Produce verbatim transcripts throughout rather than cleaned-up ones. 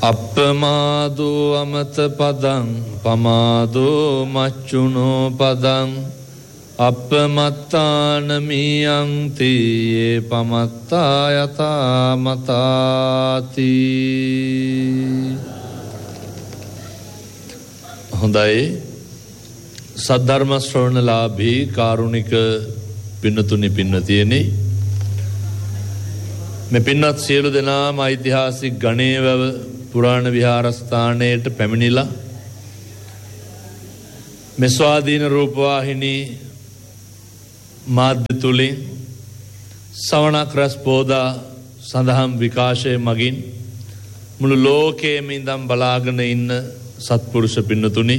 අප්පමාදෝ අමත පදං පමාදෝ මච්චුනෝ පදං අප්පමත්තාන මියන්ති යේ පමත්තා යතා මතාති. හොඳයි, සද්ධර්ම ශ්‍රවණලාභී කාරුණික පින්නතුනි පින්නතියනි, මේ පින්නත් සියලු දෙනාම ඓතිහාසික ගණේවැව පුරාණ විහාරස්ථානයට පැමිණිලා මේ ස්වාධීන රූපවාහිනී මාධ්‍ය තුලින් සවණක් රැස් පෝදා සඳහම් විකාශය මගින් මුළු ලෝකයේම ඉඳන් බලාගෙන ඉන්න සත්පුරුෂ පින්නතුනි,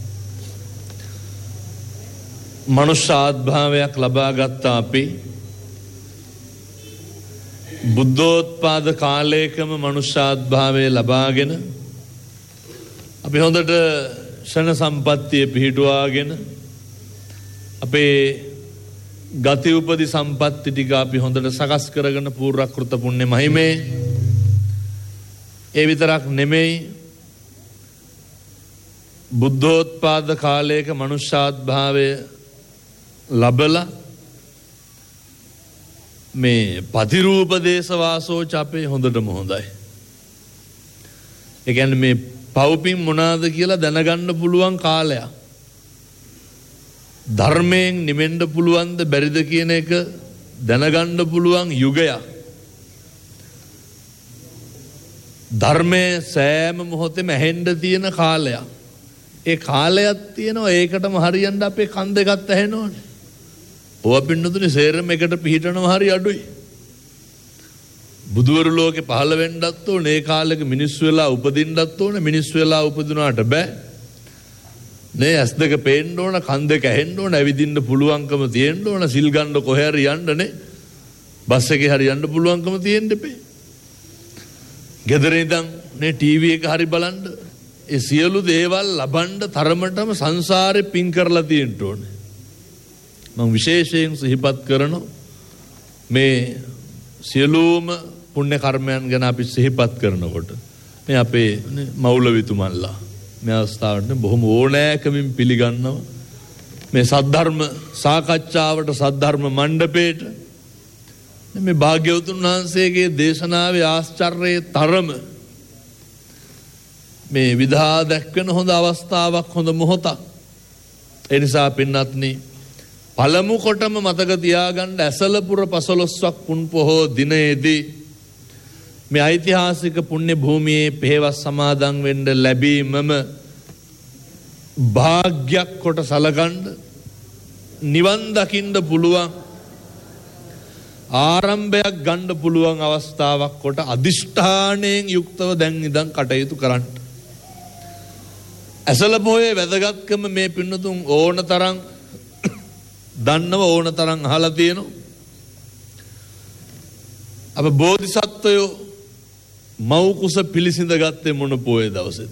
මනුෂ්‍ය ආත්භාවයක් ලබාගත් අපි බුද්ධෝත්පාද කාලයකම මනුෂ්‍ය ආත්භාවය ලබාගෙන අපි හොඳට ෂණ සම්පත්තිය පිහිටුවාගෙන අපේ ගති උපදි සම්පත්ති ටික අපි හොඳට සකස් කරගෙන පූර්වක්‍ෘත පුණ්‍ය මහිමේ ඒ විතරක් නෙමෙයි, බුද්ධෝත්පාද කාලයක මනුෂ්‍යාත්භාවය ලබලා මේ පතිරූප දේශවාසෝච අපේ හොඳටම හොඳයි. ඒ කියන්නේ මේ පව්පින් මොනවාද කියලා දැනගන්න පුළුවන් කාලයක්. ධර්මයෙන් නිවෙන්න පුළුවන්ද බැරිද කියන එක දැනගන්න පුළුවන් යුගයක්. ධර්මයේ සෑම මොහොතෙම ඇහෙන්න තියෙන කාලයක්. ඒ කාලයක් තියෙනවා, ඒකටම හරියන්න අපේ කන් දෙකත් ඇහෙන්න ඕනේ. ඔය පින්නතුනේ සේරම එකට පිහිටනවා හරි අඩුයි. බුදුවරු ලෝකේ පහළ වෙන්නත් ඕනේ, ඒ කාලෙක මිනිස්සු වෙලා උපදින්නත් ඕනේ. මිනිස්සු වෙලා උපදිනාට බෑ නේ, ඇස් දෙක පේන්න ඕන, කන් දෙක ඇහෙන්න ඕන, ඇවිදින්න පුළුවන්කම තියෙන්න ඕන, සිල් ගන්න කොහේ හරි යන්න නේ, බස් එකේ හරි යන්න පුළුවන්කම තියෙන්න එපේ. ගෙදර ඉඳන් නේ ටීවී එක හරි බලන්න, ඒ සියලු දේවල් ලබන්න තරමටම සංසාරේ පින් කරලා තියෙන්න ඕනේ. මම විශේෂයෙන් සිහිපත් කරනවා මේ සියලුම පුණ්‍ය කර්මයන් ගැන අපි සිහිපත් කරනකොට මේ අපේ මෞලවිතුමන්ලා මේ අවස්ථාවට බොහොම ඕනෑකමින් පිළිගන්නවා මේ සද්ධර්ම සාකච්ඡාවට, සද්ධර්ම මණ්ඩපයට. මේ භාග්‍යවතුන් වහන්සේගේ දේශනාවේ ආශ්චර්යයේ තරම මේ විදහා දැක්වෙන හොඳ අවස්ථාවක්, හොඳ මොහොතක්. ඒ නිසා පින්වත්නි, පළමු කොටම මතක තියාගන්න, ඇසලපුර පසළොස්වක් පුන් පොහෝ දිනයේදී මේ ඓතිහාසික පුණ්‍ය භූමියේ පෙහෙවස් සමාදන් වෙන්න ලැබීමම භාග්‍යයක් කොට සලකන්න, නිවන් දකින්න පුළුවන් ආරම්භයක් ගන්න පුළුවන් අවස්ථාවක් කොට අදිෂ්ඨාණයෙන් යුක්තව දැන් ඉඳන් කටයුතු කරන්න. ඇසල පොහේ වැදගත්කම මේ පින්නතුන් ඕන තරම් දන්නව, ඕන තරම් අහලා තියෙනවා. අප බෝධිසත්වයෝ මව් කුස පිළිසිඳ ගත්තේ මොන පොයේ දවසේද?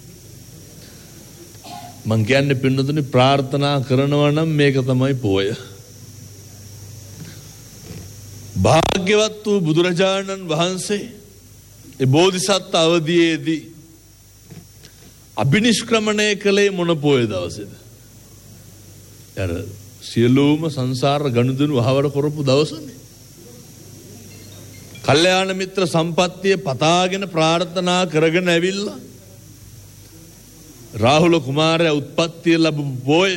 මං කියන්නේ පින්නතුනි, ප්‍රාර්ථනා කරනවා නම් මේක තමයි පොය. භාග්‍යවත් වූ බුදුරජාණන් වහන්සේ ඒ බෝධිසත්ව අවදීයේදී අභිනිෂ්ක්‍රමණය කළේ මොන පොය දවසේද? අර සියලුම සංසාර ගනුදෙනු අහවර කරපු දවසනේ. කල්යාණ මිත්‍ර සම්පත්තිය පතාගෙන ප්‍රාර්ථනා කරගෙන ඇවිල්ලා රාහුල කුමාරයා උත්පත්තිය ලැබු පොය.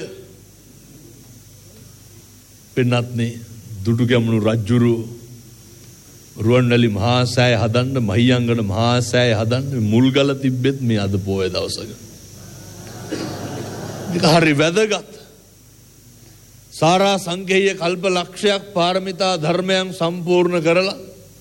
පින්වත්නි, දුටුගැමුණු රජුරු රුවන්වැලි මහා සෑය හදන්න, මහියංගන මහා සෑය හදන්න මුල්ගල තිබ්බෙත් මේ අද පොය දවසක. මේක හරි වැදගත්. සාරා සංඝේය කල්ප ලක්ෂයක් පාරමිතා ධර්මයන් සම්පූර්ණ කරලා,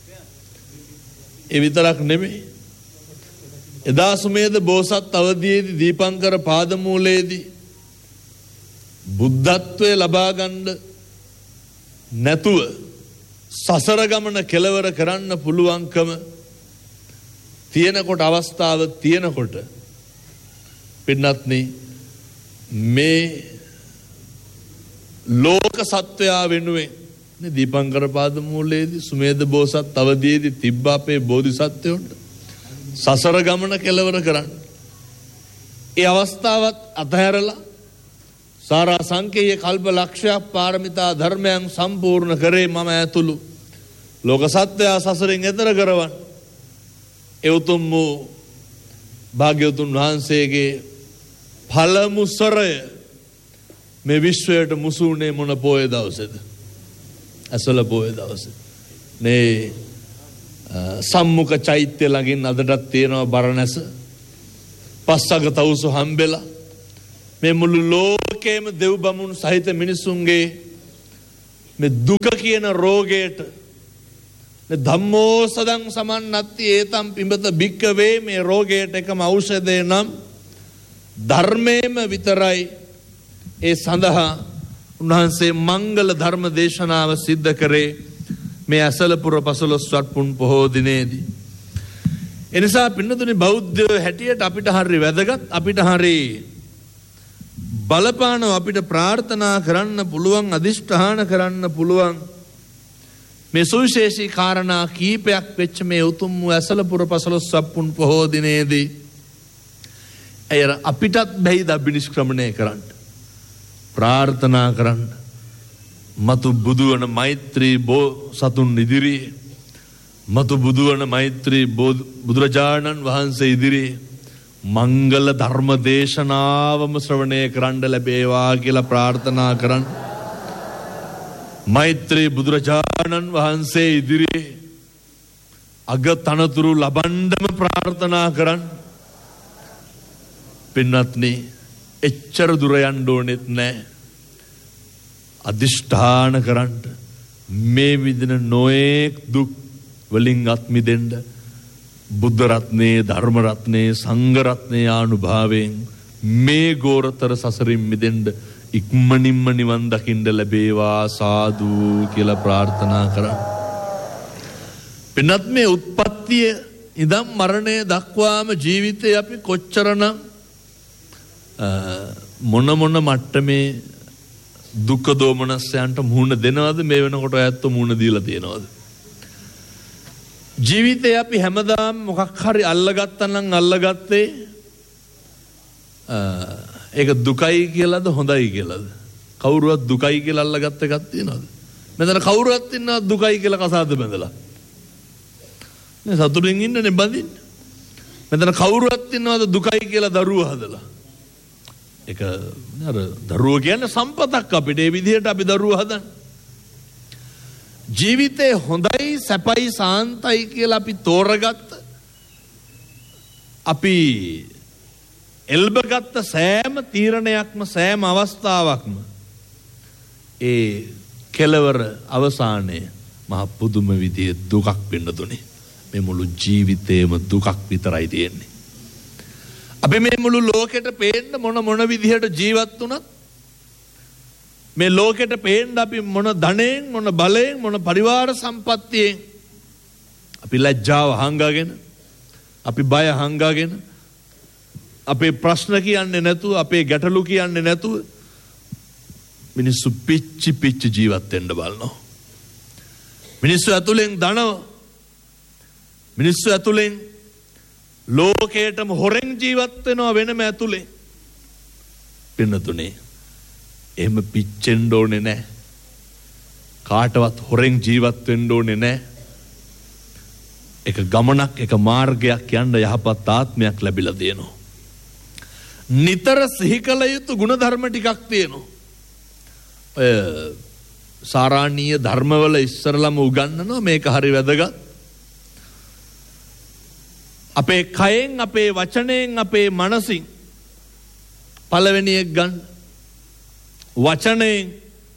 ඒ විතරක් නෙමෙයි, එදා සුමේද බෝසත් අවදීයේදී දීපංකර පාදමූලයේදී බුද්ධත්වයේ ලබා ගන්න නැතුව සසර ගමන කෙලවර කරන්න පුළුවන්කම තියෙනකොට, අවස්ථාව තියෙනකොට පින්වත්නි, මේ ලෝක සත්වයා වෙනුවෙන් දීපංකර පාදමූලයේදී සුමේද බෝසත් අවදීයේදී තිබ්බ අපේ බෝධිසත්වයන්ට සසර ගමන කෙලවර කරන්න. ඒ අවස්ථාවත් අතහැරලා සාරා සංකේය කල්ප ලක්ෂයක් පාරමිතා ධර්මයන් සම්පූර්ණ කරේ මම ඇතුළු ලෝක සත්‍යය සසරෙන් එතර කරවන්න. ඒ උතුම් වූ භාග්‍යවතුන් වහන්සේගේ පළමු සරය මේ විශ්වයට මුසුුනේ මොන පෝය දවසේද? ඇසළ පෝය දවසේ. මේ සම්මුඛ චෛත්‍ය ළඟින් අදටත් තියෙනවා බරණැස පස්සක තවුසු හම්බෙලා මේ මුළු ලෝකේම දෙව් බමුණු සහිත මිනිසුන්ගේ මේ දුක කියන රෝගයට මේ ධම්මෝසදං සමන්නත්ති ඒතම් පිඹත භික්කවේ මේ රෝගයට එකම ඖෂධය නම් ධර්මයේම විතරයි. ඒ සඳහා උන්වහන්සේ මංගල ධර්ම දේශනාව සිද්ධ කරේ මේ ඇසලපුර පසළොස්වක පුන් පොහෝ දිනේදී. එනිසා පින්නතුනි බෞද්ධයෝ හැටියට අපිට හරි වැදගත්, අපිට හරි බලපානව, අපිට ප්‍රාර්ථනා කරන්න පුළුවන්, අදිෂ්ඨාන කරන්න පුළුවන් මේ සුවිශේෂී කාරණා කීපයක් වෙච්ච මේ උතුම් වූ ඇසලපුර පසළොස්වක පුන් පොහෝ දිනේදී එය අපිටත් බැයිද අභිනිෂ්ක්‍රමණය කරන්න, ප්‍රාර්ථනා කරන්න. මතු බුදුවන මෛත්‍රී බෝ සතුන් ඉදිරියේ, මතු බුදුවන මෛත්‍රී බුදුරජාණන් වහන්සේ ඉදිරියේ මංගල ධර්ම දේශනාවම ශ්‍රවණය කරන්න ලැබේවා කියලා ප්‍රාර්ථනා කරන්න. මෛත්‍රී බුදුරජාණන් වහන්සේ ඉදිරියේ අග තනතුරු ලබන්නම ප්‍රාර්ථනා කරන්න. පින්වත්නි, එච්චර දුර යන්න ඕනෙත් නැහැ. අදිෂ්ඨාන කරන්න මේ විදින නොයෙක් දුක් වලින් අත් මිදෙන්න බුද්ධ රත්නේ, ධර්ම රත්නේ, සංඝ රත්නේ ආනුභාවයෙන් මේ ගෝරතර සසරින් මිදෙන්න ඉක්මනින්ම නිවන් දකින්න ලැබේවා සාදු කියලා ප්‍රාර්ථනා කරන්න. පින්නත් මේ උත්පත්තිය ඉඳන් මරණය දක්වාම ජීවිතේ අපි කොච්චරනම් මොන මොන මට්ටමේ දුක දෝමනස්යන්ට මුහුණ දෙනවද? මේ වෙනකොට ඇත්ත මුහුණ දීලා තියෙනවද? ජීවිතේ අපි හැමදාම මොකක් හරි අල්ලගත්තා නම් අල්ලගත්තේ ඒක දුකයි කියලාද හොඳයි කියලාද? කවුරුවත් දුකයි කියලා අල්ලගත්ත එකක් තියෙනවද? මෙතන කවුරුවත් ඉන්නවද දුකයි කියලා කසාද බැඳලා? මේ සතුටින් ඉන්නනේ බඳින්න. මෙතන කවුරුවත් ඉන්නවද දුකයි කියලා දරුවෝ හදලා? ඒක නේද? දරුවෝ කියන්නේ සම්පතක් අපිට. ඒ විදිහට අපි දරුවෝ හදන. ජීවිතේ හොඳයි, සැපයි, සාන්තයි කියලා අපි තෝරගත්ත, අපි එල්බගත්ත සෑම තීරණයක්ම, සෑම අවස්ථාවක්ම ඒ කෙලවර අවසානයේ මහ පුදුම විදිහේ දුකක් වෙන්න දුනේ. මේ මුළු ජීවිතේම දුකක් විතරයි තියෙන්නේ. අපි මේ මුළු ලෝකෙට පේන්න මොන මොන විදිහට ජීවත් වුණත්, මේ ලෝකෙට පේන්න අපි මොන ධනෙන්, මොන බලයෙන්, මොන පරිවාර සම්පත්තියෙන් අපි ලැජ්ජාව හංගාගෙන, අපි බය හංගාගෙන, අපේ ප්‍රශ්න කියන්නේ නැතුව, අපේ ගැටලු කියන්නේ නැතුව මිනිස්සු පිච්චි පිච්චි ජීවත් වෙන්න බලනවා. මිනිස්සු ඇතුලෙන් දනව, මිනිස්සු ඇතුලෙන් ලෝකයටම හොරෙන් ජීවත් වෙනවා වෙනම ඇතුලේ. පින්නතුනේ, එහෙම පිච්චෙන්න ඕනේ නැහැ. කාටවත් හොරෙන් ජීවත් වෙන්න ඕනේ නැහැ. එක ගමනක්, එක මාර්ගයක් යන්න යහපත් ආත්මයක් ලැබිලා දෙනවා. නිතර සිහි කළ යුතු ගුණධර්ම ටිකක් තියෙනවා. ඔය සාරාණීය ධර්මවල ඉස්සරලම උගන්වනවා, මේක හරි වැදගත්. අපේ කයෙන්, අපේ වචනයෙන්, අපේ මනසින් පළවෙනි එක ගන්න. වචනයෙන්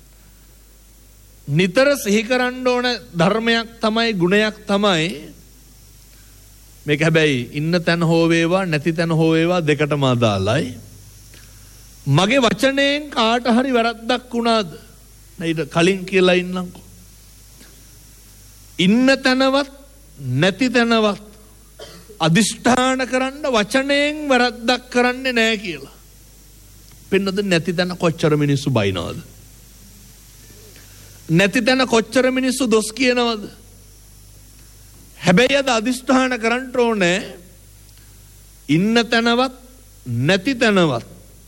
නිතර සිහි කරන්න ඕන ධර්මයක් තමයි, ගුණයක් තමයි මේක. හැබැයි ඉන්න තැන හෝ වේවා, නැති තැන හෝ වේවා, දෙකටම අදාළයි. මගේ වචනයෙන් කාට හරි වැරද්දක් වුණාද? ඊට කලින් කියලා ඉන්නම්කෝ. ඉන්න තැනවත් නැති තැනවත් අදිෂ්ඨාන කරන්න වචනයෙන් වැරද්දක් කරන්නේ නැහැ කියලා. පින්නද නැති තැන කොච්චර මිනිස්සු බයිනවද? නැති තැන කොච්චර මිනිස්සු දොස් කියනවද? හැබැයි අද අදිෂ්ඨාන කරන්න ඕනේ ඉන්න තැනවත් නැති තැනවත්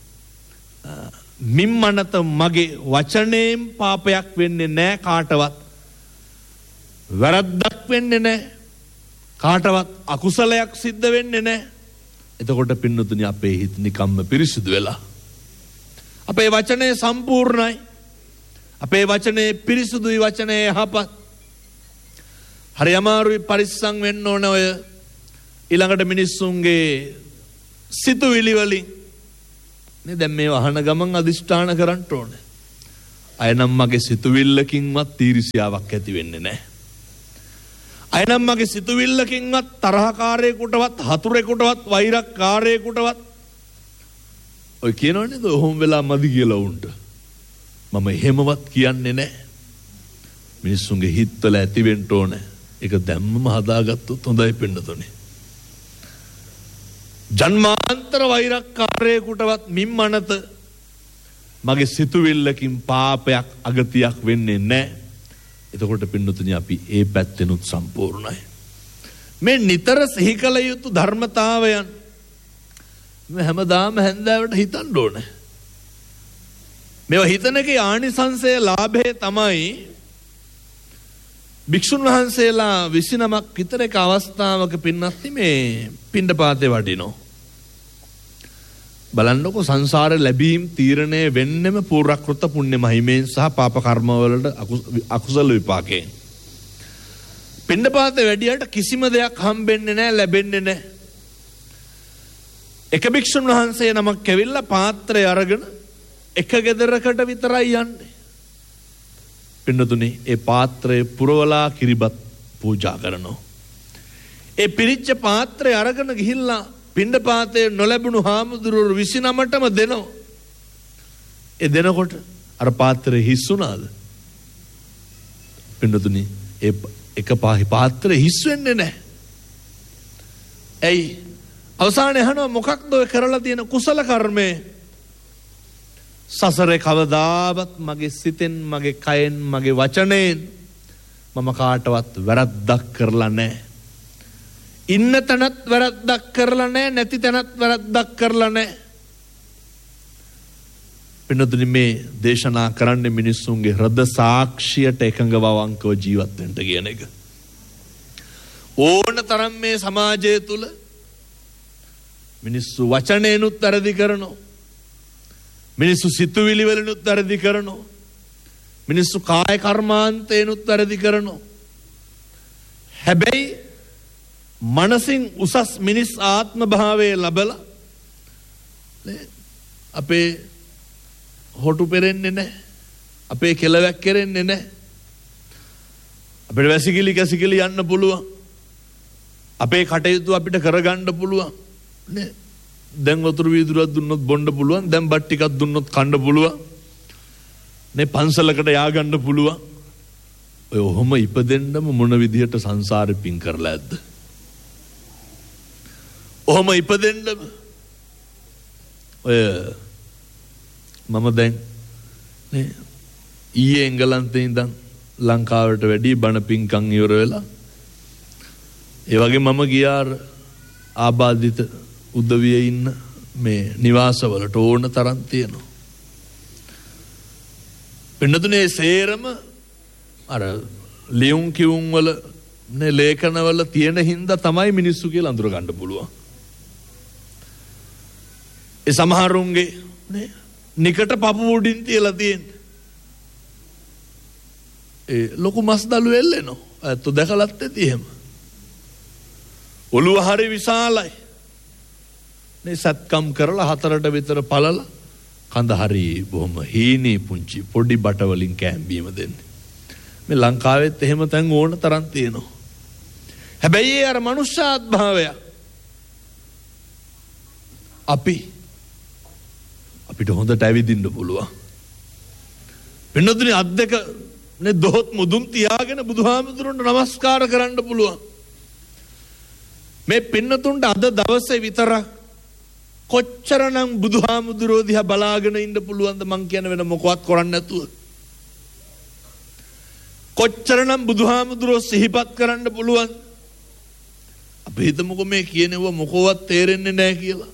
මිම්මනත මගේ වචනයෙන් පාපයක් වෙන්නේ නැහැ කාටවත්. වැරද්දක් වෙන්නේ නැහැ. කාටවත් අකුසලයක් සිද්ධ වෙන්නේ නැහැ. එතකොට පින්නතුනි අපේ හිත නිකම්ම පිරිසිදු වෙලා. අපේ වචනේ සම්පූර්ණයි. අපේ වචනේ පිරිසුදුයි වචනේ යහපත්. හරි අමාරුයි පරිස්සම් වෙන්න ඕන ඔය ඊළඟට මිනිස්සුන්ගේ සිතුවිලි වලින් නේ දැන් මේ වහන ගමන් අදිෂ්ඨාන කරන්න ඕනේ. අය නම් මගේ සිතුවිල්ලකින්වත් තීර්ෂියාවක් ඇති වෙන්නේ නැහැ. අය නම් මගේ සිතුවිල්ලකින්වත් තරහකාරයෙකුටවත් හතුරෙකුටවත් වෛරක්කාරයෙකුටවත් ඔය කියනවනේ ඔහොම වෙලා මදි කියලා උන්ට. මම එහෙමවත් කියන්නේ නැහැ. මිනිස්සුන්ගේ හිතවල ඇති වෙන්න ඕනේ. ඒක දැම්මම හදාගත්තොත් හොඳයි පින්නතුනේ. ජන්මාන්තර වෛරක්කාරයෙකුටවත් මිම්මනත මගේ සිතුවිල්ලකින් පාපයක් අගතියක් වෙන්නේ නැහැ. එතකොට පින්නතුනි අපි ඒ පැත්තෙනුත් සම්පූර්ණයි. මේ නිතර සිහි කළ යුතු ධර්මතාවයන් මේ හැමදාම හැන්දෑවට හිතන්න ඕනේ. මේවා හිතනකේ ආනිසංසය ලාභය තමයි භික්ෂුන් වහන්සේලා විසිනමක් විතර එක අවස්ථාවක පින්නත් මේ පිණ්ඩපාතේ වඩිනෝ. බලන්නකො සංසාරේ ලැබීම් තීරණය වෙන්නෙම පූර්වකෘත පුණ්‍ය මහිමෙන් සහ පාප කර්ම වලට අකුසල විපාකයෙන්. පිණ්ඩපාතේ වැඩියට කිසිම දෙයක් හම්බෙන්නේ නැහැ ලැබෙන්නේ නැහැ. එක භික්ෂුන් වහන්සේ නමක් ඇවිල්ලා පාත්‍රය අරගෙන එක ගෙදරකට විතරයි යන්නේ. පින්නතුනි ඒ පාත්‍රය පුරවලා කිරිබත් පූජා කරනවා. ඒ පිරිච්ච පාත්‍රය අරගෙන ගිහිල්ලා පිණ්ඩපාතේ නොලැබුණු හාමුදුරුවෝ විසිනමටම දෙනවා. ඒ දෙනකොට අර පාත්‍රය හිස් වුණාද? පින්නතුනි ඒ එක පාහි පාත්‍රය හිස් වෙන්නේ නැහැ. ඇයි? අවසානයේ අහනවා මොකක්ද ඔය කරලා තියෙන කුසල කර්මය? සසරේ කවදාවත් මගේ සිතෙන් මගේ කයෙන් මගේ වචනයෙන් මම කාටවත් වැරද්දක් කරලා නැහැ. ඉන්න තැනත් වැරද්දක් කරලා නැහැ නැති තැනත් වැරද්දක් කරලා නැහැ. පින්නතුනි මේ දේශනා කරන්නේ මිනිස්සුන්ගේ හෘද සාක්ෂියට එකඟව අවංකව ජීවත් වෙන්න කියන එක. ඕන තරම් මේ සමාජය තුල මිනිස්සු වචනේනුත් වැරදි කරනවා. මිනිස්සු සිතුවිලි වලිනුත් වැරදි කරනවා. මිනිස්සු කාය කර්මාන්තේනුත් වැරදි කරනවා. හැබැයි මනසින් උසස් මිනිස් ආත්ම භාවයේ ලැබලා අපේ හොටු පෙරෙන්නේ නැහැ. අපේ කෙලවැක් කෙරෙන්නේ නැහැ. අපිට වැසිකිලි කැසිකිලි යන්න පුළුවන්. අපේ කටයුතු අපිට කරගන්න පුළුවන් නේ. දැන් වතුර වීදුරක් දුන්නොත් බොන්න පුළුවන්. දැන් බත් ටිකක් දුන්නොත් කන්න පුළුවන්. නේ පන්සලකට යා ගන්න පුළුවන්. ඔය ඔහොම ඉපදෙන්නම මොන විදිහට සංසාරේ පින් කරලා ඇද්ද? ඔහොම ඉපදෙන්නම ඔය මම දැන් නේ ඊයේ එංගලන්තේ ඉඳන් ලංකාවට වැඩි බණ පින්කම් ඉවර වෙලා ඒ වගේ මම ගියා ආබාධිත උදවියේ ඉන්න මේ නිවාසවලට ඕන තරම් තියෙනවා. පින්නතුනේ සේරම අර ලියුම් කියුම් වල නේ ලේඛන වල තියෙන හින්දා තමයි මිනිස්සු කියලා අඳුර ගන්න පුළුවන්. ඒ සමහරුන්ගේ නේ නිකට පපු උඩින් තියලා තියෙන්නේ. ඒ ලොකු මස් දළු එල්ලෙනවා. අයත් දැකලත් ඇති එහෙම. ඔළුව හරි විශාලයි. නේ සත්කම් කරලා හතරට විතර පළලා කඳ හරි බොහොම හීනේ පුංචි පොඩි බට වලින් කෑම්බීම දෙන්නේ. මේ ලංකාවෙත් එහෙම තැන් ඕන තරම් තියෙනවා. හැබැයි ඒ අර මනුෂ්‍යාත් භාවය අපි අපිට හොඳට ඇවිදින්න පුළුවන්. වෙනදුනේ අත් දෙක නේ දොහොත් මුදුන් තියාගෙන බුදුහාමුදුරන්ට නමස්කාර කරන්න පුළුවන්. මේ පින්නතුන්ට අද දවසේ විතරක් කොච්චරනම් බුදුහාමුදුරෝ දිහා බලාගෙන ඉන්න පුළුවන්ද මං කියන වෙන මොකවත් කරන්නේ නැතුව. කොච්චරනම් බුදුහාමුදුරෝ සිහිපත් කරන්න පුළුවන්. අපි හිතමුකෝ මේ කියනවා මොකවත් තේරෙන්නේ නැහැ කියලා.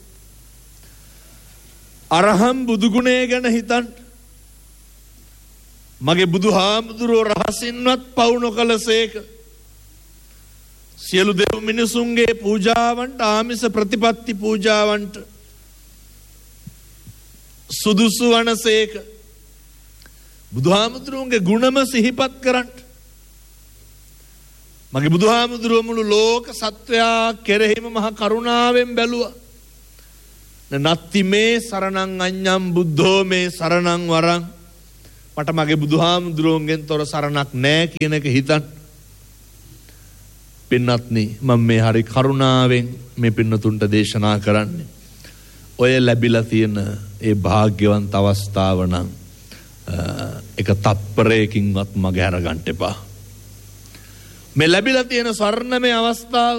අරහම් බුදු ගුණය ගැන හිතන්න. මගේ බුදුහාමුදුරුවෝ රහසින්වත් පවු නොකළසේක. සියලු දෙව් මිනිසුන්ගේ පූජාවන්ට ආමිස ප්‍රතිපත්ති පූජාවන්ට සුදුසු වනසේක. බුදුහාමුදුරුවන්ගේ ගුණම සිහිපත් කරන්න. මගේ බුදුහාමුදුරුවෝ මුළු ලෝක සත්වයා කෙරෙහිම මහ කරුණාවෙන් බැලුවා. නත්ති මේ සරණං අඤ්ඤං බුද්ධෝ මේ සරණං වරං. මට මගේ බුදුහාමුදුරුවන්ගෙන් තොර සරණක් නැහැ කියන එක හිතන්න. පින්වත්නි මම මේ හරි කරුණාවෙන් මේ පින්නතුන්ට දේශනා කරන්නේ. ඔය ලැබිලා තියෙන ඒ වාග්යවන්ත අවස්ථාව නම් එක තප්පරයකින්වත් මගේ අරගන්න එපා. මේ ලැබිලා තියෙන ස්වර්ණමය අවස්ථාව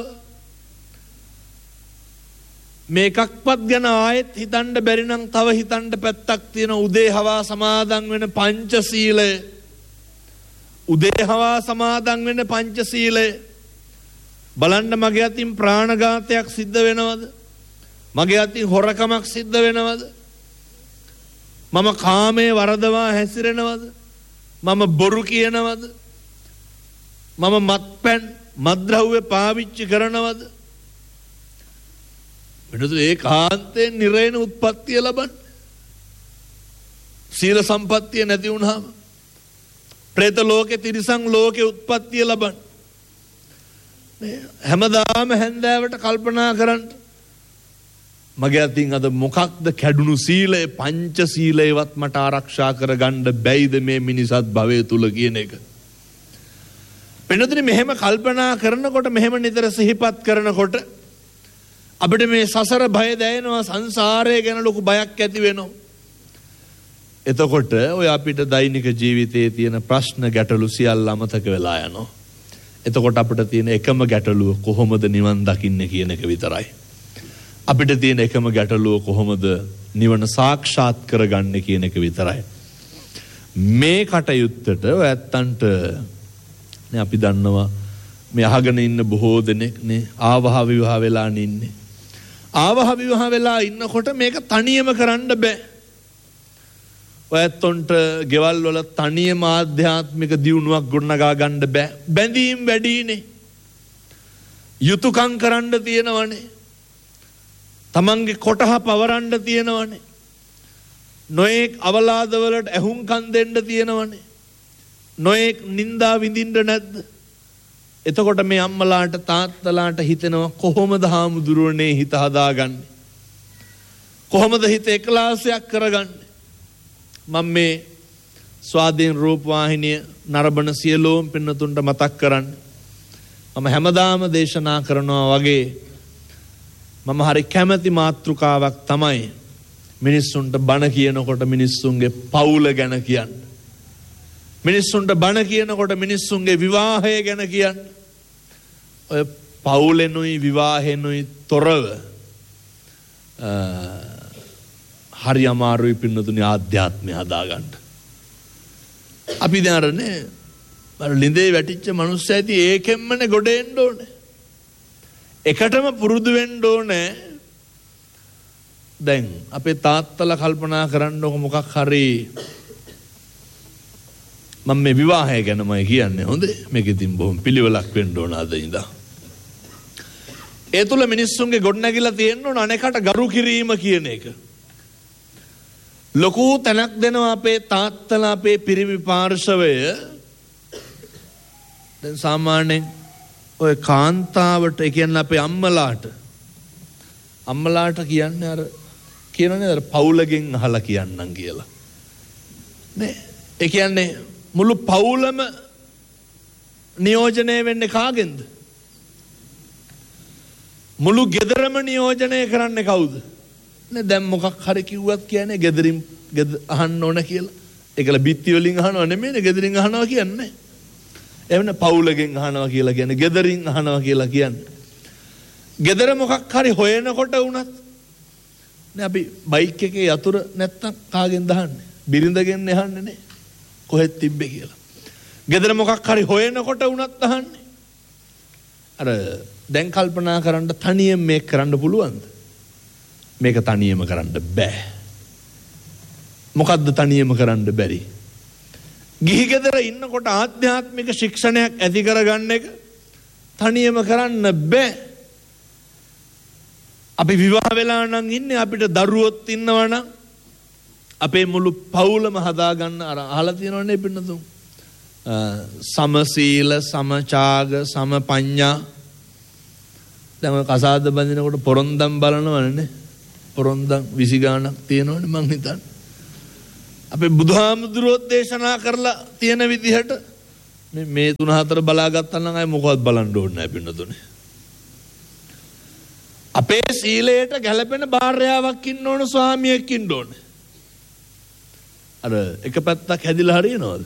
මේකක්වත් ගැන ආයෙත් හිතන්න බැරි නම් තව හිතන්න පැත්තක් තියෙන උදේ හවා සමාදන් වෙන පංචශීලය. උදේ හවා සමාදන් වෙන පංචශීලය බලන්න මගේ අතින් ප්‍රාණඝාතයක් සිද්ධ වෙනවද? මගේ අතින් හොරකමක් සිද්ධ වෙනවද? මම කාමයේ වරදවා හැසිරෙනවද? මම බොරු කියනවද? මම මත්පැන් මත්ද්‍රව්‍ය පාවිච්චි කරනවද? වෙනද ඒ කාන්තෙන් නිරේන උත්පත්තිය ලබන්න. සීල සම්පත්තිය නැති වුණාම പ്രേත ලෝකේ තිරිසන් ලෝකේ උත්පත්තිය ලබන්න. හැමදාම හැන්දෑවට කල්පනා කරන්න මගේ අතින් අද මොකක්ද කැඩුණු සීලය පංච සීලයවත් මට ආරක්ෂා කරගන්න බැයිද මේ මිනිසත් භවය තුල කියන එක. වෙනදනේ මෙහෙම කල්පනා කරනකොට මෙහෙම නිතර සිහිපත් කරනකොට අපිට මේ සසර බය දැනෙනවා සංසාරය ගැන ලොකු බයක් ඇති වෙනවා. එතකොට ඔය අපිට දෛනික ජීවිතයේ තියෙන ප්‍රශ්න ගැටලු සියල්ල අමතක වෙලා යනවා. එතකොට අපිට තියෙන එකම ගැටලුව කොහොමද නිවන් දකින්නේ කියන එක විතරයි. අපිට තියෙන එකම ගැටලුව කොහොමද නිවන සාක්ෂාත් කරගන්නේ කියන එක විතරයි. මේ කටයුත්තට ඔය ඇත්තන්ට නේ අපි දන්නවා මේ අහගෙන ඉන්න බොහෝ දෙනෙක් නේ ආවහ විවාහ වෙලා ඉන්නේ. ආවහ විවාහ වෙලා ඉන්නකොට මේක තනියම කරන්න බෑ. ඔයත්ොන්ට ගෙවල් වල තනියම ආධ්‍යාත්මික දියුණුවක් ගොඩනගා ගන්න බෑ. බැඳීම් වැඩිනේ. යුතුයකම් කරන්න තියෙනවනේ. තමන්ගේ කොටහ පවරන්න තියෙනවනේ. නොඑක් අවලාද වලට ඇහුම්කන් දෙන්න තියෙනවනේ. නොඑක් නිന്ദා විඳින්න නැද්ද? එතකොට මේ අම්මලාට තාත්තලාට හිතෙනවා කොහොමද හාමුදුරුවනේ හිත හදාගන්නේ? කොහොමද හිත එකලාසයක් කරගන්නේ? මම මේ ස්වාධීන රූප වාහිනිය නරඹන සියලෝම පින්නතුන්ට මතක් කරන්නේ මම හැමදාම දේශනා කරනවා වගේ මම හරි කැමැති මාතෘකාවක් තමයි මිනිස්සුන්ට බණ කියනකොට මිනිස්සුන්ගේ පවුල ගැන කියන්නේ. මිනිස්සුන්ට බණ කියනකොට මිනිස්සුන්ගේ විවාහය ගැන කියන්නේ. ඔය පවුලෙනුයි විවාහෙනුයි තොරව හරි අමාරුයි පින්නතුනි ආධ්‍යාත්මය හදාගන්න. අපි දැන් අරනේ අර ළිඳේ වැටිච්ච මනුස්සය ඇති ඒකෙන්මනේ ගොඩ එන්න ඕනේ. එකටම පුරුදු වෙන්න ඕනේ. දැන් අපේ තාත්තලා කල්පනා කරන්නකො මොකක් හරි මම මේ විවාහය ගැනමයි කියන්නේ හොඳේ. මේක ඉතින් බොහොම පිළිවෙලක් වෙන්න ඕන අද ඉඳන්. ඒ තුල මිනිස්සුන්ගේ ගොඩනැගිලා තියෙන්න ඕන අනේකට ගරු කිරීම කියන එක. ලොකු තැනක් දෙනවා අපේ තාත්තලා අපේ පිරිමි පාර්ශවය. දැන් සාමාන්‍යයෙන් ඔය කාන්තාවට ඒ කියන්නේ අපේ අම්මලාට අම්මලාට කියන්නේ අර කියනනේ අර පවුලගෙන් අහලා කියන්නම් කියලා. නේ ඒ කියන්නේ මුළු පවුලම නියෝජනය වෙන්නේ කාගෙන්ද? මුළු ගෙදරම නියෝජනය කරන්නේ කවුද? නේ දැන් මොකක් හරි කිව්වත් කියන්නේ ගෙදරින් අහන්න ඕන කියලා. ඒකල බිත්ති වලින් අහනව නෙමෙයිනේ ගෙදරින් අහනවා කියන්නේ. එවන පවුලගෙන් අහනවා කියලා කියන්නේ ගෙදරින් අහනවා කියලා කියන්නේ. ගෙදර මොකක් හරි හොයනකොට වුණත් නේ අපි බයික් එකේ යතුරු නැත්තම් කාගෙන්ද අහන්නේ? බිරිඳගෙන් අහන්නේ නේ. කොහෙද තිබ්බේ කියලා. ගෙදර මොකක් හරි හොයනකොට වුණත් අහන්නේ. අර දැන් කල්පනා කරන්න තනියෙන් මේක කරන්න පුළුවන්ද? මේක තනියම කරන්න බෑ. මොකද්ද තනියම කරන්න බැරි? ගිහි ගෙදර ඉන්නකොට ආධ්‍යාත්මික ශික්ෂණයක් ඇති කරගන්න එක තනියම කරන්න බෑ. අපි විවාහ වෙලා නම් ඉන්නේ, අපිට දරුවොත් ඉන්නවා නම් අපේ මුළු පවුලම හදාගන්න අර අහලා තියෙනවනේ පින්නතුන්. සමසීල, සමචාග, සමපඤ්ඤා. දැන් කසාද බඳිනකොට පොරොන්දම් බලනවනේ. පොරොන්දම් විසි ගාණක් තියෙනවනේ මං හිතන්නේ. අපේ බුදුහාමුදුරුවෝ දේශනා කරලා තියෙන විදිහට මේ මේ තුන හතර බලාගත්තා නම් අය මොකවත් බලන්න ඕනේ නැහැ පින්නතුනේ. අපේ සීලයට ගැළපෙන භාර්යාවක් ඉන්න ඕන, ස්වාමියෙක් ඉන්න ඕන. අර එක පැත්තක් හැදිලා හරියනවද?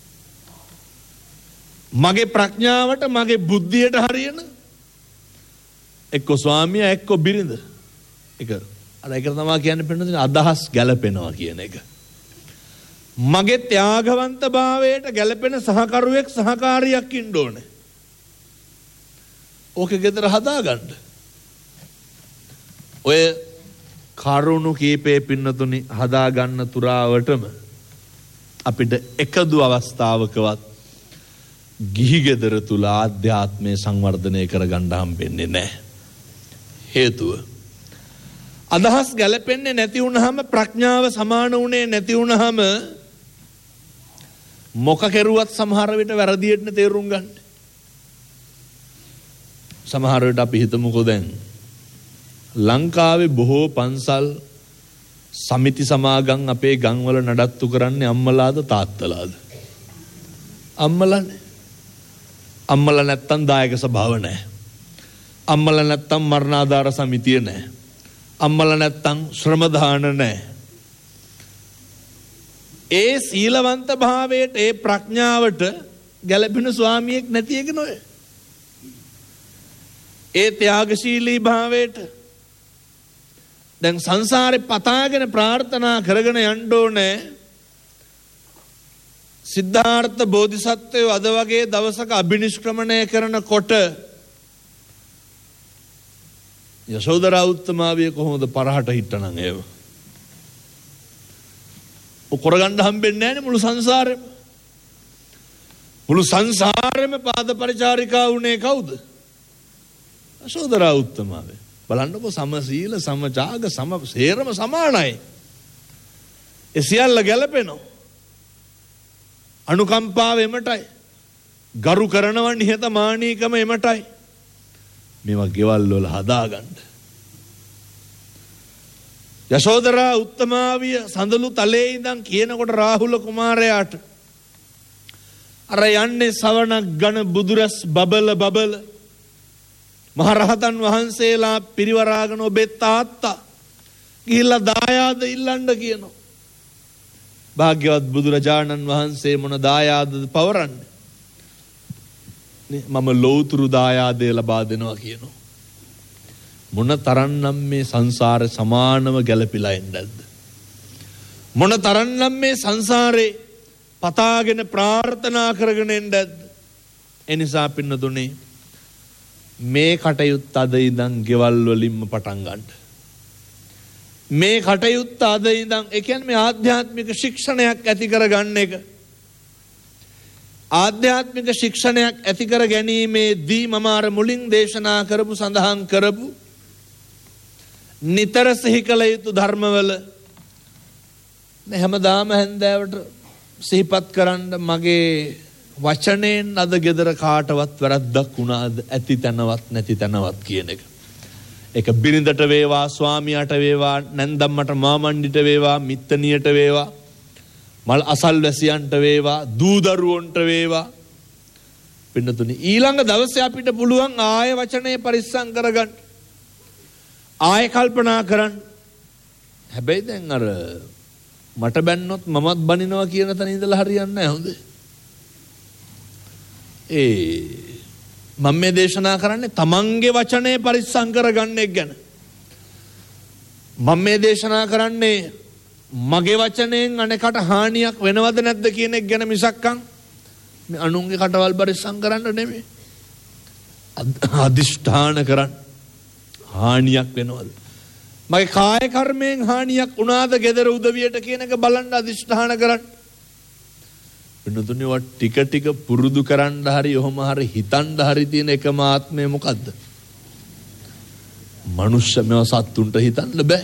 මගේ ප්‍රඥාවට, මගේ බුද්ධියට හරියන එක්ක ස්වාමියා එක්ක බිරිඳ. එක අර ඒක තමයි කියන්නේ පින්නතුනේ අදහස් ගැළපෙනවා කියන එක. මගේ ත්‍යාගවන්ත භාවයට ගැළපෙන සහකරුවෙක්, සහකාරියක් ඉන්න ඕනේ. ඕක ගෙදර හදාගන්න. ඔය කරුණු කීපේ පින්නතුනි හදාගන්න තුරාවටම අපිට එකදු අවස්ථාවකවත් ගිහි ගෙදර තුල ආධ්‍යාත්මය සංවර්ධනය කරගන්න හම්බෙන්නේ නැහැ. හේතුව අදහස් ගැලපෙන්නේ නැති වුනහම, ප්‍රඥාව සමාන වුණේ නැති වුනහම මොක කෙරුවත් සමහර විට වැරදියට තේරුම් ගන්න. සමහර විට අපි හිතමුකෝ දැන් ලංකාවේ බොහෝ පන්සල්, සමිති සමාගම් අපේ ගම්වල නඩත්තු කරන්නේ අම්මලාද තාත්තලාද? අම්මලානේ. අම්මලා නැත්තම් දායක සභාව නැහැ. අම්මලා නැත්තම් මරණාධාර සමිතිය නැහැ. අම්මලා නැත්තම් ශ්‍රම දාන නැහැ. ඒ සීලවන්ත භාවයට, ඒ ප්‍රඥාවට ගැළපෙන ස්වාමියෙක් නැති එක නෝය. ඒ ත්‍යාගශීලී භාවයට දැන් සංසාරේ පතාගෙන ප්‍රාර්ථනා කරගෙන යන්න ඕනේ. සිද්ධාර්ථ බෝධිසත්වයෝ අද වගේ දවසක අභිනිෂ්ක්‍රමණය කරනකොට යශෝදරා උත්තමාවිය කොහොමද පරහට හිටනන් ඒව? ඔ කරගන්න හම්බෙන්නේ නැහැනේ මුළු සංසාරෙම. මුළු සංසාරෙම පාද පරිචාරිකා වුණේ කවුද? යශෝදරා උත්තමාවිය. බලන්නකො සමසීල, සමචාග, සම සේරම සමානයි. ඒ සියල්ල ගැලපෙනවා. අනුකම්පාව එමටයි. ගරු කරනවා, නිහතමානීකම එමටයි. මේවා ගෙවල් වල හදාගන්න. යශෝදරා උත්තමාවිය සඳලු තලයේ ඉඳන් කියනකොට රාහුල කුමාරයාට අර යන්නේ සවණක් ගන බුදුරස් බබල බබල මහරහතන් වහන්සේලා පිරිවරාගෙන ඔබේ තාත්තා ගිහිල්ලා දායාද ඉල්ලන්න කියනවා. භාග්‍යවත් බුදුරජාණන් වහන්සේ මොන දායාදද පවරන්නේ? මම ලෞතුරු දායාදය ලබා දෙනවා කියනවා. මොන තරන්නම් මේ සංසාර සමානව ගැලපිලා ඉන්නද? මොන තරන්නම් මේ සංසාරේ පතාගෙන ප්‍රාර්ථනා කරගෙන ඉන්නද? එනිසා පින්නතුනේ මේ කටයුත්ත අද ඉඳන් ගෙවල් වලින්ම පටන් ගන්න. මේ කටයුත්ත අද ඉඳන්, ඒ කියන්නේ මේ ආධ්‍යාත්මික ශික්ෂණයක් ඇති කරගන්න එක. ආධ්‍යාත්මික ශික්ෂණයක් ඇති කර ගැනීමේදී මම අර මුලින් දේශනා කරපු, සඳහන් කරපු නිතර සිහි කළ යුතු ධර්මවල හැමදාම හැන්දෑවට සිහිපත් කරන්න, මගේ වචනයෙන් අද ගෙදර කාටවත් වැරද්දක් වුණාද? ඇති තැනවත් නැති තැනවත් කියන එක. ඒක බිරිඳට වේවා, ස්වාමියාට වේවා, නැන්දම්මට මාමණ්ඩිට වේවා, මිත්තනියට වේවා, මල් අසල්වැසියන්ට වේවා, දූ දරුවන්ට වේවා. පින්නතුනි ඊළඟ දවසේ අපිට පුළුවන් ආය වචනේ පරිස්සම් කරගන්න. ආය කල්පනා කරන්න. හැබැයි දැන් අර මට බැන්නොත් මමත් බනිනවා කියන තැන ඉඳලා හරියන්නේ නැහැ. හොඳේ. ඒ මම මේ දේශනා කරන්නේ තමන්ගේ වචනේ පරිස්සම් කරගන්න එක ගැන. මම මේ දේශනා කරන්නේ මගේ වචනයෙන් අනෙකට හානියක් වෙනවද නැද්ද කියන එක ගැන මිසක්කම් මේ අනුන්ගේ කටවල් පරිස්සම් කරන්න නෙමෙයි. අදිෂ්ඨාන කරන්න. හානියක් වෙනවද? මගේ කාය කර්මයෙන් හානියක් වුණාද gedara උදවියට කියන එක බලන්න අදිෂ්ඨාන කරන්න. වෙනතුනේ වත් ටික ටික පුරුදු කරන්න හරි ඔහොම හරි හිතන්න හරි තියෙන එකම ආත්මය මොකද්ද? මනුෂ්‍ය මේව සත්තුන්ට හිතන්න බෑ.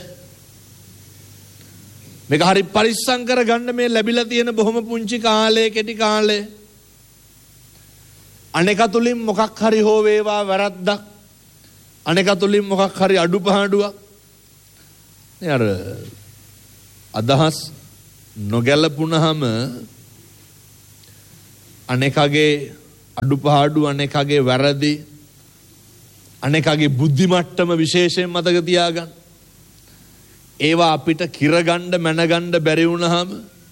මේක හරි පරිස්සම් කරගන්න මේ ලැබිලා තියෙන බොහොම පුංචි කාලේ කෙටි කාලේ. අනෙක තුලින් මොකක් හරි හෝ වේවා වැරද්දක්. අනෙක තුලින් මොකක් හරි අඩුපාඩුවක්. නේ අර අදහස් නොගැලපුණහම අනෙකගේ අඩුපාඩු අනෙකගේ වැරදි අනෙකගේ බුද්ධි මට්ටම විශේෂයෙන් මතක තියාගන්න. ඒවා අපිට කිරගන්න මැනගන්න බැරි වුණාම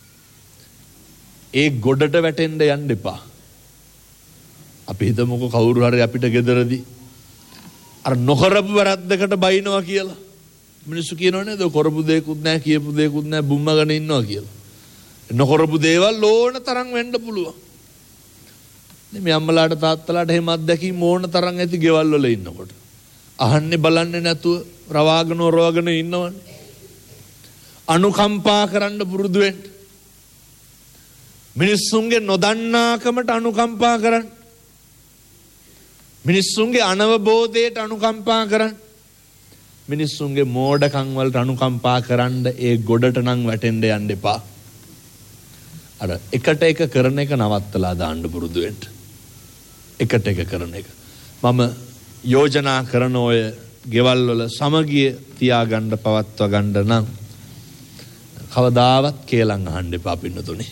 ඒ ගොඩට වැටෙන්න යන්න එපා. අපි හිතමුකෝ කවුරු හරි අපිට ගෙදරදී අර නොකරපු වැරද්දකට බයිනවා කියලා. මිනිස්සු කියනෝ නේද කරපු දෙයක්වත් නැහැ කියපු දෙයක්වත් නැහැ බුම්මගෙන ඉන්නවා කියලා. නොකරපු දේවල් ඕන තරම් වෙන්න පුළුවන්. මේ අම්මලාට තාත්තලාට එහෙම අත්දැකීම් ඕන තරම් ඇති ගෙවල් වල ඉන්නකොට. අහන්නේ බලන්නේ නැතුව රවාගෙන රවගෙන ඉන්නවනේ. අනුකම්පා කරන්න පුරුදු වෙන්න. මිනිස්සුන්ගේ නොදන්නාකමට අනුකම්පා කරන්න. මිනිස්සුන්ගේ අනවබෝධයට අනුකම්පා කරන්න. මිනිස්සුන්ගේ මෝඩකම් වලට අනුකම්පා කරන්න ඒ ගොඩට නම් වැටෙන්න යන්න එපා. අර එකට එක කරන එක නවත්තලා දාන්න පුරුදු වෙන්න. එකට එක කරන එක. මම යෝජනා කරන ඔය ගෙවල් වල සමගිය තියාගන්න පවත්වා ගන්න නම් කවදාවත් කේලම් අහන්න එපා පින්නතුනේ.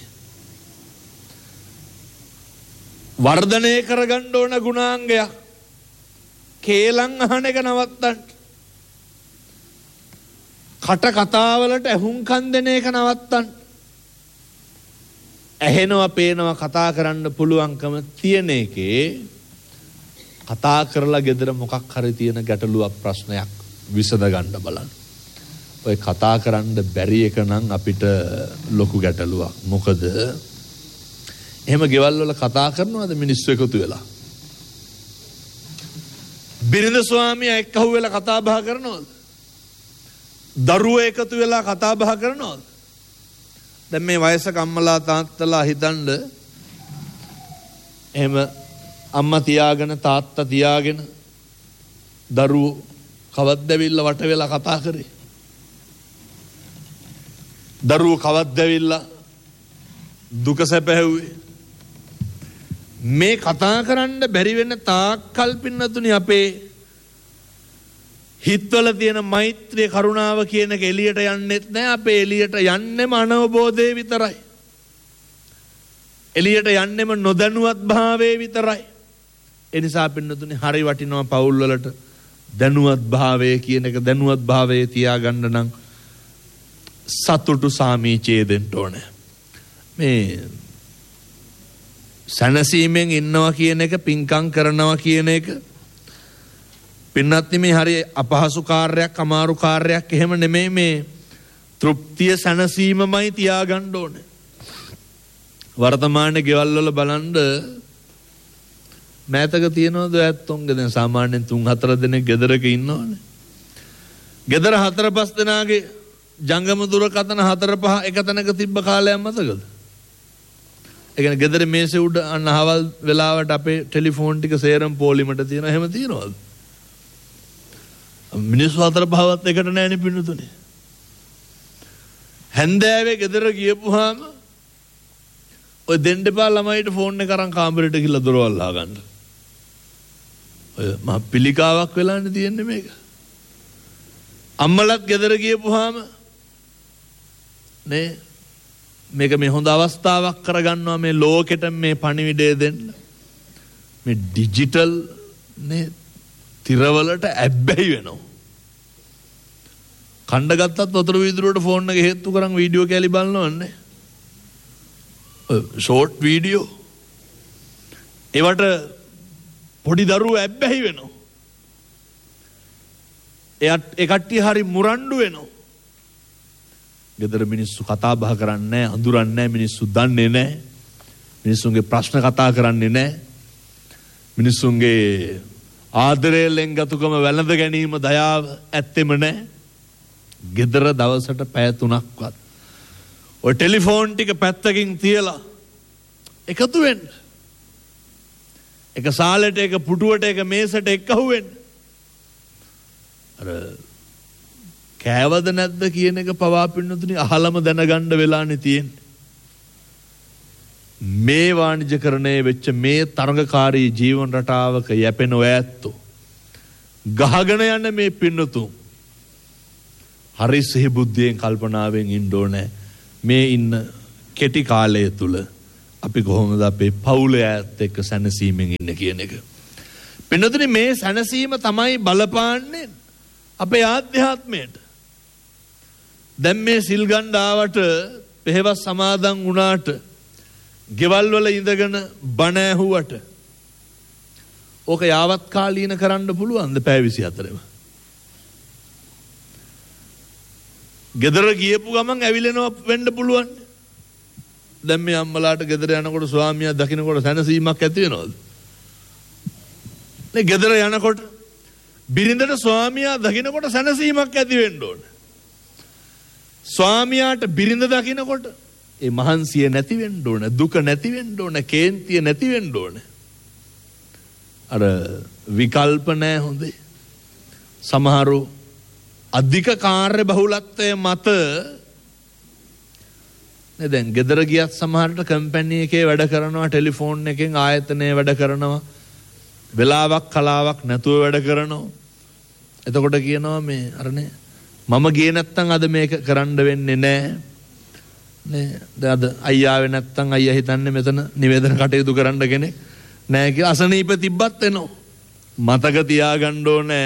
වර්ධනය කරගන්න ඕන ගුණාංගයක් කේලම් අහන එක නවත්තන්න. කට කතාවලට ඇහුම්කන් දෙන එක නවත්තන්න. ඇහෙනවා පේනවා කතා කරන්න පුළුවන්කම තියෙන එකේ කතා කරලා gedara මොකක් හරි තියෙන ගැටලුවක් ප්‍රශ්නයක් විසඳ ගන්න බලන්න. ඔය කතා කරන්න බැරි එක නම් අපිට ලොකු ගැටලුවක්. මොකද එහෙම ගෙවල් වල කතා කරනවාද මිනිස්සු එකතු වෙලා? බිරිඳ ස්වාමියා එක්කහුව වෙලා කතා බහ කරනවද? දරුවෝ එකතු වෙලා කතා බහ කරනවද? දැන් මේ වයසක අම්මලා තාත්තලා හිතන්න එහෙම අම්මා තියාගෙන තාත්තා තියාගෙන දරුවෝ කවද්ද ඇවිල්ලා වට වෙලා කතා කරේ? දරුවෝ කවද්ද ඇවිල්ලා දුක සැපහැව්වේ? මේ කතා කරන්න බැරි වෙන තාක්කල් පින්නතුනි අපේ හිතවල තියෙන මෛත්‍රිය කරුණාව කියන එක එළියට යන්නෙත් නැහැ. අපේ එළියට යන්නෙම අනවබෝධය විතරයි. එළියට යන්නෙම නොදැනුවත් භාවයේ විතරයි. ඒ නිසා පින්නතුනි හරි වටිනවා පවුල් වලට දැනුවත් භාවය කියන එක දැනුවත් භාවයේ තියාගන්න නම් සතුටු සාමීචයේ දෙන්න ඕනේ. මේ සනසීමෙන් ඉන්නවා කියන එක පින්කම් කරනවා කියන එක පින්නත් මේ හරි අපහසු කාර්යයක් අමාරු කාර්යයක් එහෙම නෙමෙයි. මේ තෘප්තිය සනසීමමයි තියාගන්න ඕනේ. වර්තමානයේ ගෙවල් වල බලන්න මෑතක තියනවද ඇත්තොන්ගේ දැන් සාමාන්‍යයෙන් තුන් හතර දෙනෙක් ගෙදරක ඉන්නවනේ. ගෙදර හතර පහ දෙනාගේ ජංගම දුරකථන හතර පහ එක තැනක තිබ්බ කාලයක් මතකද? ඒ කියන්නේ ගෙදර මේසෙ උඩ අන්න අහවල් වෙලාවට අපේ ටෙලිෆෝන් ටික සේරම පොලිමට තියෙනවා. එහෙම තියනවද? මිනිස්සු හතර පහවත් එකට නෑනේ පින්නතුනේ. හැන්දෑවේ ගෙදර ගියපුවාම ඔය දෙන්න එපා ළමයිට ෆෝන් එක අරන් කාමරේට ගිහලා දොරවල් ලාගන්න. ඔය මහ පිළිකාවක් වෙලානේ තියෙන්නේ මේක. අම්මලත් ගෙදර ගියපුවාම නේ මේක මේ හොඳ අවස්ථාවක් කරගන්නවා මේ ලෝකෙට මේ පණිවිඩය දෙන්න. මේ ඩිජිටල් නේ තිරවලට ඇබ්බැහි වෙනවා. කණ්ඩ ගත්තත් වතුර වීදුරුවට ෆෝන් එක හේතු කරන් වීඩියෝ කැලි බලනවන්නේ. Short video. ඒවට පොඩි දරුවෝ ඇබ්බැහි වෙනවා. එයත් ඒ කට්ටිය හරි මුරණ්ඩු වෙනවා. ගෙදර මිනිස්සු කතා බහ කරන්නේ නැහැ, අඳුරන්නේ නැහැ, මිනිස්සු දන්නේ නැහැ. මිනිස්සුන්ගේ ප්‍රශ්න කතා කරන්නේ නැහැ. මිනිස්සුන්ගේ ආදරය ලෙන්ගතුකම වැළඳ ගැනීම දයාව ඇත්තෙම නැහැ. ගෙදර දවසට පැය තුනක්වත් ඔය ටෙලිෆෝන් ටික පැත්තකින් තියලා එකතු වෙන්න. එක සාලෙට එක පුටුවට එක මේසට එක්කහුව වෙන්න. අර කෑවද නැද්ද කියන එක පවා පින්නතුනි අහලම දැනගන්න වෙලානේ තියෙන්නේ. මේ වාණිජකරණය වෙච්ච මේ තරඟකාරී ජීවන රටාවක යැපෙන ඔය ඇත්තෝ ගහගෙන යන මේ පින්නතුන් හරි සිහි බුද්ධියෙන් කල්පනාවෙන් ඉන්න ඕනේ. මේ ඉන්න කෙටි කාලය තුල අපි කොහොමද අපේ පවුලේ ඇත්ත එක්ක සැනසීමෙන් ඉන්න කියන එක. පින්නතුනි මේ සැනසීම තමයි බලපාන්නේ අපේ ආධ්‍යාත්මයට. දැන් මේ සිල් ගන්න ආවට පෙහෙවස් සමාදන් වුණාට ගෙවල් වල ඉඳගෙන බණ ඇහුවට ඕක යාවත් කාලීන කරන්න පුළුවන්ද පැය විසිහතරෙම? ගෙදර ගියපු ගමන් ඇවිලෙනවා වෙන්න පුළුවන්. දැන් මේ අම්මලාට ගෙදර යනකොට ස්වාමියා දකින්නකොට සැනසීමක් ඇති වෙනවද? නේ ගෙදර යනකොට බිරිඳට ස්වාමියා දකින්නකොට සැනසීමක් ඇති වෙන්න ඕන. ස්වාමියාට බිරිඳ දකින්නකොට ඒ මහන්සිය නැති වෙන්න ඕන, දුක නැති වෙන්න ඕන, කේන්තිය නැති වෙන්න ඕන. අර විකල්ප නැහැ හොඳේ. සමහරු අධික කාර්ය බහුලත්වය මත නේ දැන් ගෙදර ගියත් සමහරට කම්පැනි එකේ වැඩ කරනවා, ටෙලිෆෝන් එකෙන් ආයතනයේ වැඩ කරනවා, වෙලාවක් කලාවක් නැතුව වැඩ කරනවා. එතකොට කියනවා මේ අරනේ මම ගියේ නැත්තම් අද මේක කරන්න වෙන්නේ නැහැ. නේ අද අයියාවේ නැත්තම් අයියා හිතන්නේ මෙතන නිවේදන කටයුතු කරන්න කෙනෙක් නැහැ කියලා අසනීප තිබ්බත් එනවා. මතක තියාගන්න ඕනේ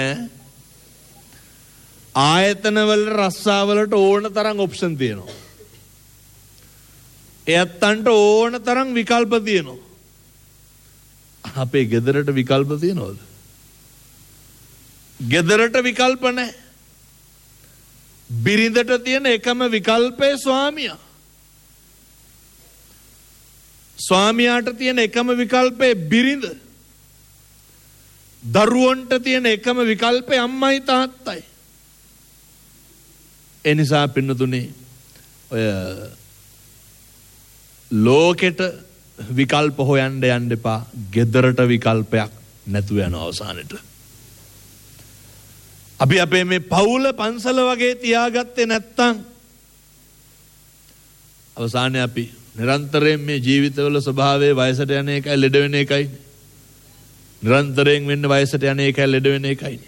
ආයතන වල රස්සාවලට ඕන තරම් ඔප්ෂන් තියෙනවා. එයත්න්ට ඕන තරම් විකල්ප තියෙනවා. අපේ ගෙදරට විකල්ප තියෙනවද? ගෙදරට විකල්ප නැහැ. බිරිඳට තියෙන එකම විකල්පය ස්වාමියා. ස්වාමියාට තියෙන එකම විකල්පය බිරිඳ. දරුවන්ට තියෙන එකම විකල්පය අම්මයි තාත්තයි. ඒ නිසා පින්නතුනේ ඔය ලෝකෙට විකල්ප හොයන්න යන්න එපා. ගෙදරට විකල්පයක් නැතුව යන අවසානෙට. අපි අපේ මේ පවුල පන්සල වගේ තියාගත්තේ නැත්තම් අවසානයේ අපි නිරන්තරයෙන් මේ ජීවිතවල ස්වභාවයේ වයසට යන එකයි ලෙඩ වෙන එකයි. නිරන්තරයෙන් වෙන්නේ වයසට යන එකයි ලෙඩ වෙන එකයි.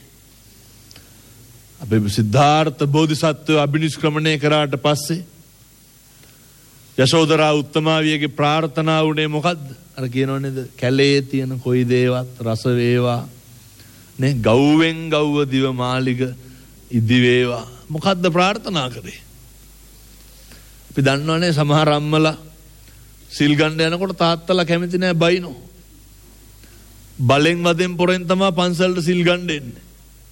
අපේ සිද්ධාර්ථ බෝධිසත්වය අභිනිෂ්ක්‍රමණය කරාට පස්සේ යශෝදරා උත්තමාවියගේ ප්‍රාර්ථනාව උනේ මොකද්ද? අර කියනව නේද? කැලේ තියෙන කොයි දේවත් රස වේවා නේ ගව්වෙන් ගව්ව දිව මාලිග ඉදි වේවා. මොකද්ද ප්‍රාර්ථනා කරේ? අපි දන්නවනේ සමහර අම්මලා සිල් ගන්න යනකොට තාත්තලා කැමති නෑ බයිනෝ. බලෙන් වදෙන් පොරෙන් තමයි පන්සලට සිල් ගන්න එන්නේ.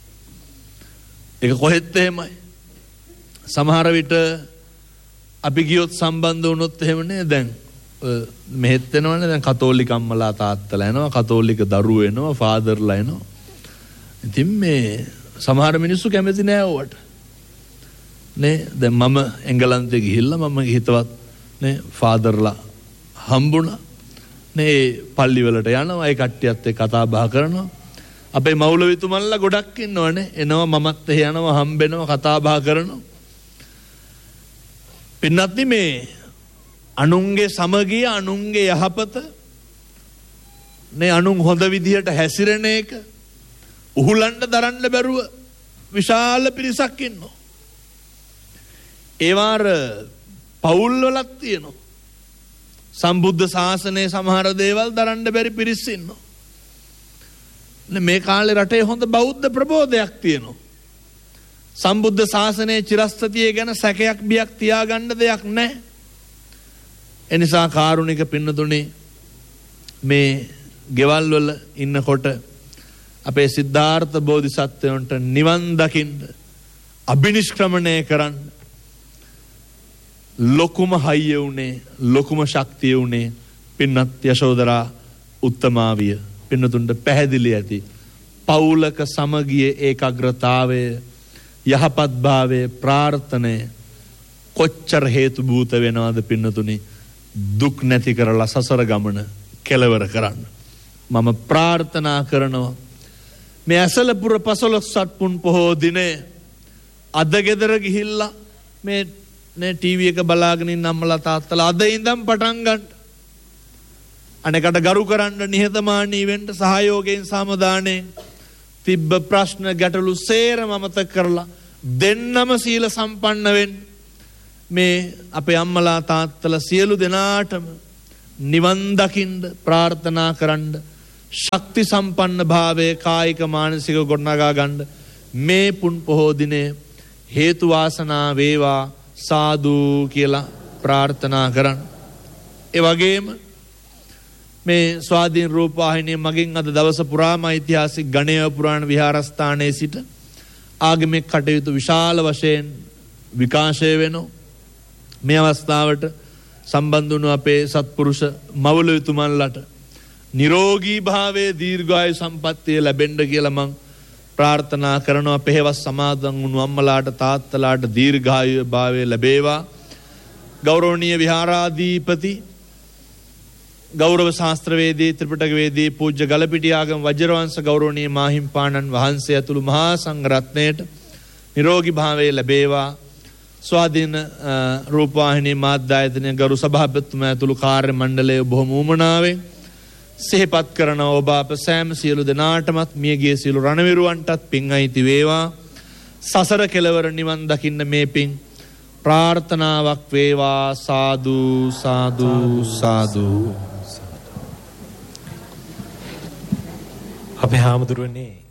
ඒක කොහෙත් එහෙමයි. සමහර විට අපි ගියොත් සම්බන්ධ වුණොත් එහෙමනේ දැන් මෙහෙත් වෙනවනේ දැන් කතෝලික අම්මලා තාත්තලා එනවා, කතෝලික දරුවෝ එනවා, ෆාදර්ලා එනවා. ඉතින් මේ සමහර මිනිස්සු කැමති නෑ ඕවට. නේ දැන් මම එංගලන්තේ ගිහිල්ලා මම හිතවත් නේ ෆාදර්ලා හම්බුණා. නේ පල්ලි වලට යනවා, ඒ කට්ටියත් එක්ක කතා බහ කරනවා. අපේ මවුලවිතුමන්ලා ගොඩක් ඉන්නවනේ. එනවා මමත් එහෙ යනවා, හම්බෙනවා, කතා බහ කරනවා. පින්නත්නි මේ අනුන්ගේ සමගිය, අනුන්ගේ යහපත නේ අනුන් හොඳ විදියට හැසිරෙන එක උහුලන්න දරන්න බැරුව විශාල පිරිසක් ඉන්නවා. ඒවාර පවුල් වලක් තියෙනවා. සම්බුද්ධ ශාසනයේ සමහර දේවල් දරන්න බැරි පිරිස් ඉන්නවා. මේ කාලේ රටේ හොඳ බෞද්ධ ප්‍රබෝධයක් තියෙනවා. සම්බුද්ධ ශාසනයේ චිරස්ථිතිය ගැන සැකයක් බියක් තියාගන්න දෙයක් නැහැ. ඒ නිසා කාරුණික පින්නතුනේ මේ ගෙවල් වල ඉන්නකොට අපේ සිද්ධාර්ථ බෝධිසත්වයන්ට නිවන් දකින්න අභිනිෂ්ක්‍රමණය කරන්න ලොකුම හයිය උනේ, ලොකුම ශක්තිය උනේ පින්නත් යශෝදරා උත්තමාවිය. පින්නතුන්ට පැහැදිලි ඇති පෞලක සමගිය ඒකාග්‍රතාවය යහපත් භාවය ප්‍රාර්ථනය කොච්චර හේතු භූත වෙනවද පින්නතුනි දුක් නැති කරලා සසර ගමන කෙලවර කරන්න. මම ප්‍රාර්ථනා කරනවා මේ ඇසලපුර පසළොස් සත්පුන් පොහෝ දිනේ අද ගෙදර ගිහිල්ලා මේ නේ ටීවී එක බලාගෙන ඉන්න අම්මලා තාත්තලා අද ඉඳන් පටන් ගන්න. අනේකට ගරු කරන්න නිහතමානී වෙන්න සහයෝගයෙන් සමාදානේ තිබ්බ ප්‍රශ්න ගැටලු සේරම අමතක කරලා දෙන්නම සීල සම්පන්න වෙන්න. මේ අපේ අම්මලා තාත්තලා සියලු දෙනාටම නිවන් දකින්න ප්‍රාර්ථනා කරන්න ශක්ති සම්පන්න භාවයේ කායික මානසික ගොඩනගා ගන්න මේ පුන් පොහෝ දිනේ හේතු වාසනා වේවා සාදු කියලා ප්‍රාර්ථනා කරන්න. ඒ වගේම මේ ස්වාධීන රූපවාහිනිය මගින් අද දවස පුරාම ඓතිහාසික ගණේය පුරාණ විහාරස්ථානයේ සිට ආගමික කටයුතු විශාල වශයෙන් විකාශය වෙනවා. මේ අවස්ථාවට සම්බන්ධ වුණු අපේ සත්පුරුෂ මව්ලවිතුමන්ලට නිරෝගී භාවයේ දීර්ඝායු සම්පන්නිය ලැබෙන්න කියලා මම ප්‍රාර්ථනා කරනවා. පෙහෙවස් සමාදන් වුණු අම්මලාට තාත්තලාට දීර්ඝායු භාවය ලැබේවා. ගෞරවනීය විහාරාධිපති ගෞරව ශාස්ත්‍රවේදී ත්‍රිපිටකවේදී පූජ්‍ය ගලපිටියාගම වජිරවංශ ගෞරවනීය මාහිම්පාණන් වහන්සේ ඇතුළු මහා සංඝ රත්නයට නිරෝගී භාවය ලැබේවා. ස්වාධීන රූපවාහිනී මාධ්‍යායතනයේ ගරු සභාපතිතුමා ඇතුළු කාර්ය මණ්ඩලය බොහොම උමනාවෙන් සිහිපත් කරන ඔබ අප සෑම සියලු දෙනාටමත් මියගිය සියලු රණවිරුවන්ටත් පින් අයිති වේවා. සසර කෙලවර නිවන් දකින්න මේ පින් ප්‍රාර්ථනාවක් වේවා. සාදු සාදු සාදු. අපේ හාමුදුරුවනේ